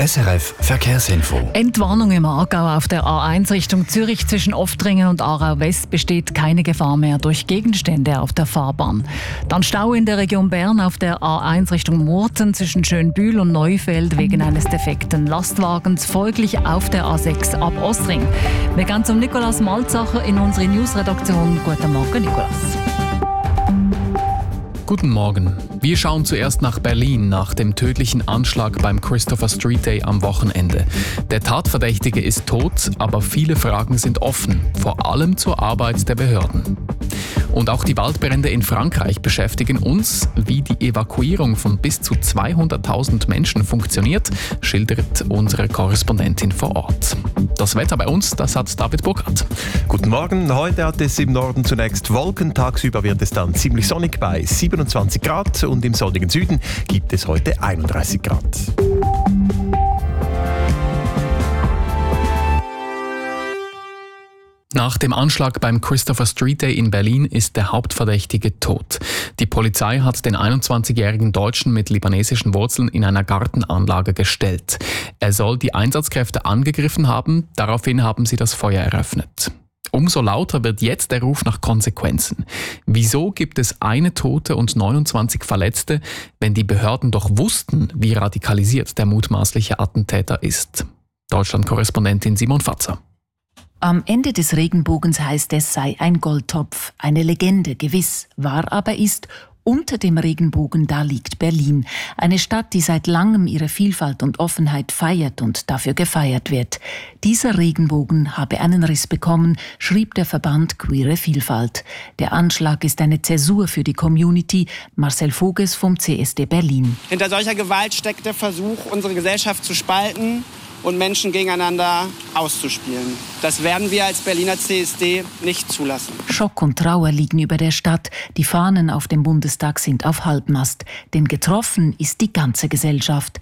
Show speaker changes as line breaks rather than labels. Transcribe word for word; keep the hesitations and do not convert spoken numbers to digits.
S R F Verkehrsinfo.
Entwarnung im Aargau auf der A eins Richtung Zürich zwischen Oftringen und Aarau West besteht keine Gefahr mehr durch Gegenstände auf der Fahrbahn. Dann Stau in der Region Bern auf der A eins Richtung Murten zwischen Schönbühl und Neufeld wegen eines defekten Lastwagens, folglich auf der A sechs ab Ostring. Wir gehen zum Nikolaus Malzacher in unsere Newsredaktion. Guten Morgen, Nikolaus.
Guten Morgen. Wir schauen zuerst nach Berlin nach dem tödlichen Anschlag beim Christopher Street Day am Wochenende. Der Tatverdächtige ist tot, aber viele Fragen sind offen, vor allem zur Arbeit der Behörden. Und auch die Waldbrände in Frankreich beschäftigen uns. Wie die Evakuierung von bis zu zweihunderttausend Menschen funktioniert, schildert unsere Korrespondentin vor Ort. Das Wetter bei uns, das hat David Burkhardt.
Guten Morgen. Heute hat es im Norden zunächst Wolken. Tagsüber wird es dann ziemlich sonnig bei siebenundzwanzig Grad und im sonnigen Süden gibt es heute einunddreißig Grad.
Nach dem Anschlag beim Christopher Street Day in Berlin ist der Hauptverdächtige tot. Die Polizei hat den einundzwanzigjährigen Deutschen mit libanesischen Wurzeln in einer Gartenanlage gestellt. Er soll die Einsatzkräfte angegriffen haben, daraufhin haben sie das Feuer eröffnet. Umso lauter wird jetzt der Ruf nach Konsequenzen. Wieso gibt es eine Tote und neunundzwanzig Verletzte, wenn die Behörden doch wussten, wie radikalisiert der mutmaßliche Attentäter ist? Deutschland-Korrespondentin Simon Fatzer.
Am Ende des Regenbogens heißt es, sei ein Goldtopf, eine Legende, gewiss. Wahr aber ist, unter dem Regenbogen, da liegt Berlin. Eine Stadt, die seit langem ihre Vielfalt und Offenheit feiert und dafür gefeiert wird. Dieser Regenbogen habe einen Riss bekommen, schrieb der Verband Queere Vielfalt. Der Anschlag ist eine Zäsur für die Community. Marcel Voges vom C S D Berlin.
Hinter solcher Gewalt steckt der Versuch, unsere Gesellschaft zu spalten und Menschen gegeneinander auszuspielen. Das werden wir als Berliner C S D nicht zulassen.
Schock und Trauer liegen über der Stadt. Die Fahnen auf dem Bundestag sind auf Halbmast. Denn getroffen ist die ganze Gesellschaft.